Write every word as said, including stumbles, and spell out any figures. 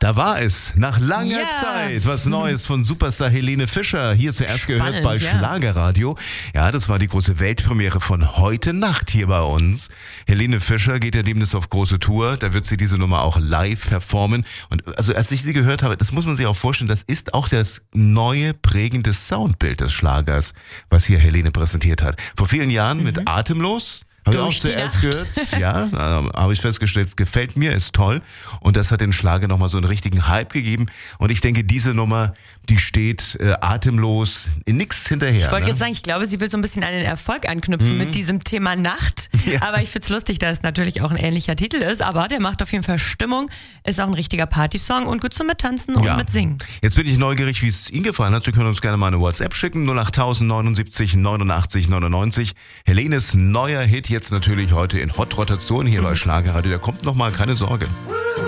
Da war es, nach langer Ja. Zeit, was Neues von Superstar Helene Fischer. Hier zuerst Spannend, gehört bei ja. Schlagerradio. Ja, das war die große Weltpremiere von heute Nacht hier bei uns. Helene Fischer geht ja demnächst auf große Tour. Da wird sie diese Nummer auch live performen. Und also als ich sie gehört habe, das muss man sich auch vorstellen, das ist auch das neue prägende Soundbild des Schlagers, was hier Helene präsentiert hat. Vor vielen Jahren mhm. mit Atemlos. Habe ich auch Durch die zuerst Nacht. gehört, ja, äh, habe ich festgestellt, es gefällt mir, ist toll und das hat den Schlager nochmal so einen richtigen Hype gegeben und ich denke, diese Nummer, die steht äh, atemlos in nichts hinterher. Ich wollte ne? jetzt sagen, ich glaube, sie will so ein bisschen an den Erfolg anknüpfen mhm. mit diesem Thema Nacht. Ja. Aber ich finde es lustig, dass es natürlich auch ein ähnlicher Titel ist. Aber der macht auf jeden Fall Stimmung, ist auch ein richtiger Partysong und gut zum Mittanzen und Ja. Mitsingen. Jetzt bin ich neugierig, wie es Ihnen gefallen hat. Sie können uns gerne mal eine WhatsApp schicken, null acht neunundsiebzig neunundachtzig neunundneunzig. Helenes neuer Hit jetzt natürlich heute in Hot Rotation hier bei Schlagerradio. Der kommt nochmal, keine Sorge.